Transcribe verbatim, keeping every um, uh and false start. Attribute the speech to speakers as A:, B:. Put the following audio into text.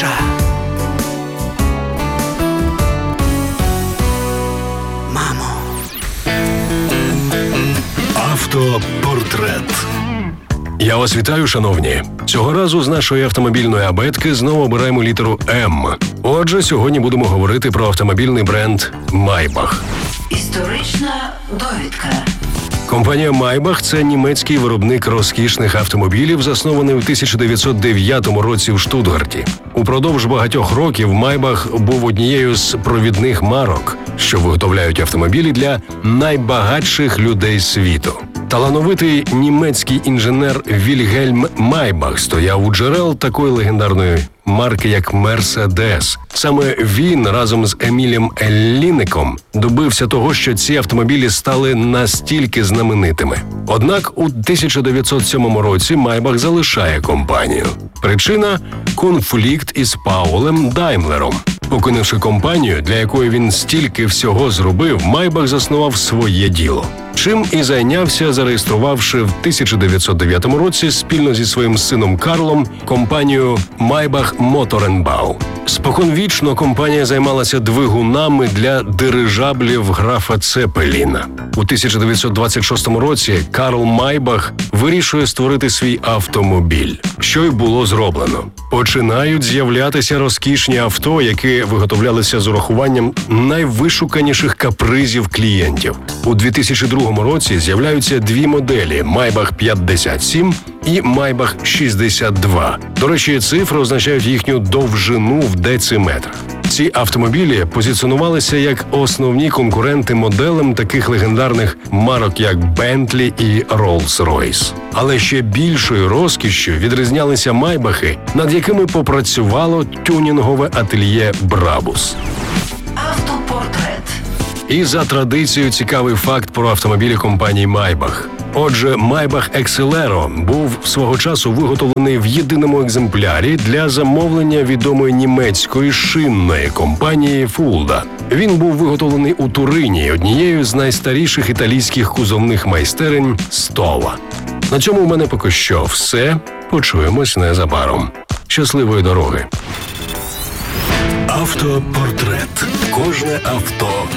A: душа. Мамо.
B: Автопортрет. Я вас вітаю, шановні. Цього разу з нашої автомобільної абетки знову обираємо літеру М. Отже, сьогодні будемо говорити про автомобільний бренд Майбах.
A: Історична довідка.
B: Компанія Майбах – це німецький виробник розкішних автомобілів, заснований у тисяча дев'ятсот дев'ятому році в Штутгарті. Упродовж багатьох років Майбах був однією з провідних марок, що виготовляють автомобілі для найбагатших людей світу. Талановитий німецький інженер Вільгельм Майбах стояв у джерел такої легендарної марки, як Мерседес. Саме він разом з Емілем Еллінеком добився того, що ці автомобілі стали настільки знаменитими. Однак у тисяча дев'ятсот сьомому році Майбах залишає компанію. Причина – конфлікт із Паулем Даймлером. Покинувши компанію, для якої він стільки всього зробив, Майбах заснував своє діло. Чим і зайнявся, зареєструвавши в тисяча дев'ятсот дев'ятому році спільно зі своїм сином Карлом компанію Майбах Моторенбау. Споконвічно компанія займалася двигунами для дирижаблів графа Цепеліна. У тисяча дев'ятсот двадцять шостому році Карл Майбах вирішує створити свій автомобіль, що й було зроблено. Починають з'являтися розкішні авто, які виготовлялися з урахуванням найвишуканіших капризів клієнтів. У дві тисячі другому році з'являються дві моделі – Майбах п'ятдесят сім і Майбах шістдесят два. До речі, цифри означають їхню довжину в дециметрах. Ці автомобілі позиціонувалися як основні конкуренти моделям таких легендарних марок, як Bentley і Rolls-Royce. Але ще більшою розкішшю відрізнялися Майбахи, над якими попрацювало тюнінгове ательє Брабус.
A: Автопортрет.
B: І за традицією цікавий факт про автомобілі компанії Майбах. Отже, Майбах Екселеро був свого часу виготовлений в єдиному екземплярі для замовлення відомої німецької шинної компанії Фулда. Він був виготовлений у Турині, однією з найстаріших італійських кузовних майстерень Стола. На цьому у мене поки що все. Почуємось незабаром. Щасливої дороги! Автопортрет. Кожне авто